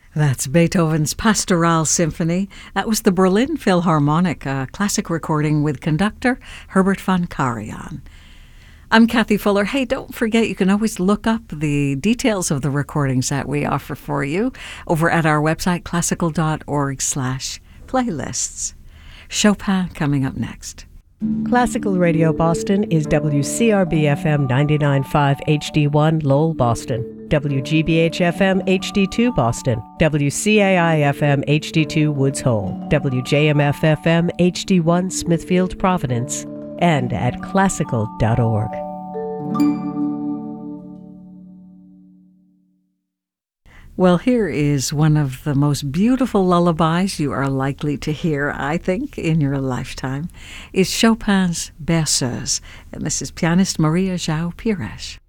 That's Beethoven's Pastoral Symphony. That was the Berlin Philharmonic, a classic recording with conductor Herbert von Karajan. I'm Kathy Fuller. Hey, don't forget, you can always look up the details of the recordings that we offer for you over at our website, classical.org/playlists. Chopin coming up next. Classical Radio Boston is WCRB-FM 99.5 HD1 Lowell, Boston, WGBH-FM HD2 Boston, WCAI-FM HD2 Woods Hole, WJMF-FM HD1 Smithfield, Providence, and at classical.org. Well, here is one of the most beautiful lullabies you are likely to hear, I think, in your lifetime. It's Chopin's Berceuse, and this is pianist Maria João Pires.